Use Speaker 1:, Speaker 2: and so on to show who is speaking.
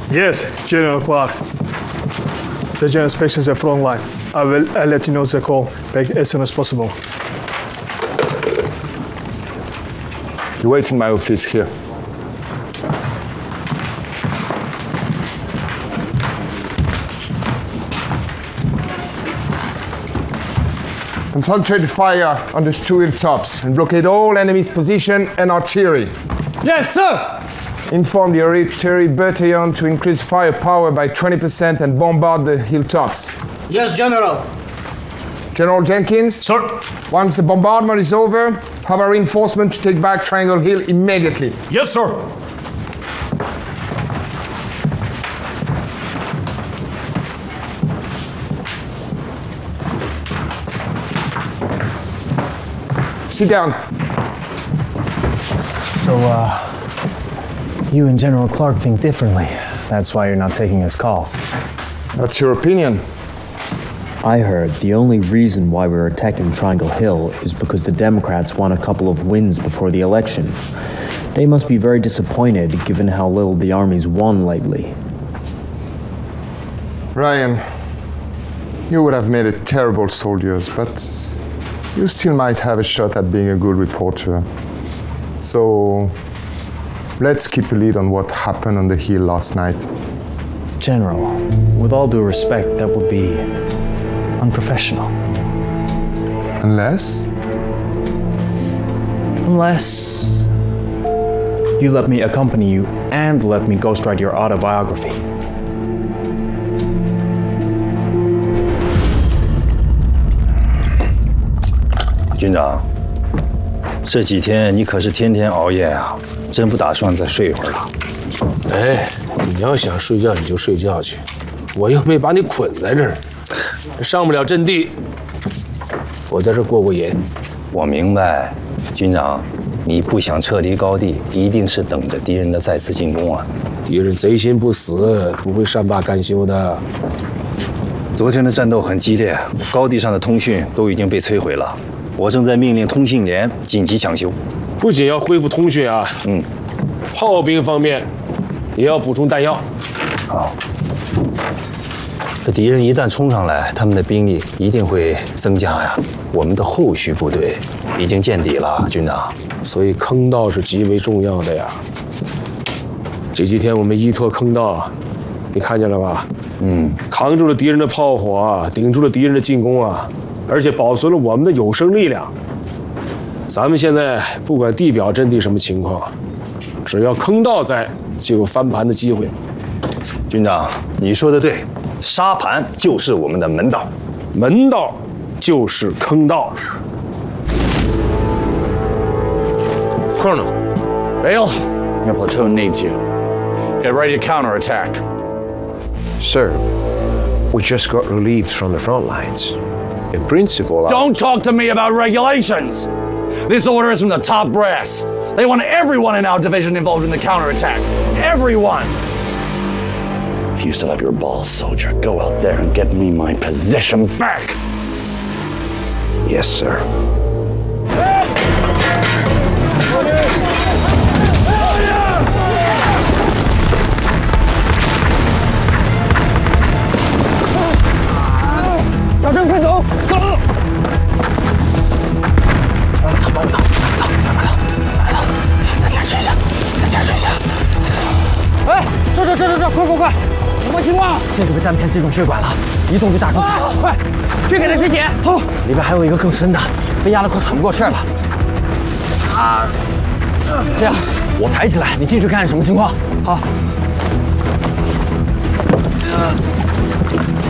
Speaker 1: Yes, General Clark. The general inspection is the front line. I'll let you know the call back as soon as possible.
Speaker 2: You wait in my office here. Concentrate fire on the two hilltops and blockade all enemy's position and artillery.
Speaker 1: Yes, sir!
Speaker 2: Inform the artillery battalion to increase firepower by 20% and bombard the hilltops.
Speaker 3: Yes, General.
Speaker 2: General Jenkins?
Speaker 3: Sir.
Speaker 2: Once the bombardment is over, have a reinforcement to take back Triangle Hill immediately.
Speaker 3: Yes, sir.
Speaker 2: Sit down.
Speaker 4: So, you and General Clark think differently. That's why you're not taking his calls.
Speaker 2: That's your opinion.
Speaker 5: I heard the only reason why we're attacking Triangle Hill is because the Democrats won a couple of wins before the election. They must be very disappointed given how little the army's won lately.
Speaker 2: Ryan, you would have made a terrible soldier, but you still might have a shot at being a good reporter. So, let's keep a lead on what happened on the hill last night.
Speaker 4: General, with all due respect, that would be unprofessional.
Speaker 2: Unless
Speaker 4: you let me accompany you and let me ghostwrite your autobiography.
Speaker 6: 军长，这几天你可是天天熬夜啊，真不打算再睡一会儿了？
Speaker 7: 哎，你要想睡觉你就睡觉去，我又没把你捆在这儿，上不了阵地，我在这过过瘾。
Speaker 6: 我明白，军长，你不想撤离高地，一定是等着敌人的再次进攻啊。
Speaker 7: 敌人贼心不死，不会善罢甘休的。
Speaker 6: 昨天的战斗很激烈，高地上的通讯都已经被摧毁了。我正在命令通信连紧急抢修，
Speaker 7: 不仅要恢复通讯啊，炮兵方面也要补充弹药。
Speaker 6: 好，这敌人一旦冲上来，他们的兵力一定会增加呀。我们的后续部队已经见底了，军长，
Speaker 7: 所以坑道是极为重要的呀。这几天我们依托坑道，你看见了吧？扛住了敌人的炮火，顶住了敌人的进攻啊。而且保存了我们的有生力量。咱们现在不管地表阵地什么情况，只要坑道在，就有翻盘的机会。
Speaker 6: 军长，你说的对，沙盘就是我们的门道，
Speaker 7: 门道就是坑道。
Speaker 8: Colonel, Bale, your platoon needs you. Get ready to counterattack.
Speaker 9: Sir, we just got relieved from the front lines. In principle,
Speaker 8: Don't talk to me about regulations! This order is from the top brass. They want everyone in our division involved in the counterattack. Everyone! You still have your balls, soldier. Go out there and get me my position back!
Speaker 9: Yes, sir.
Speaker 1: 小郑，快走，走！
Speaker 8: 慢跑，再坚持一下，再坚持一下。
Speaker 1: 哎，这，快！什么情况？
Speaker 4: 这个被弹片击中血管了，移动就大出血。
Speaker 1: 快，去给他止血。
Speaker 4: 好，里边还有一个更深的，被压得快喘不过气了。这样，我抬起来，你进去看看什么情况。好。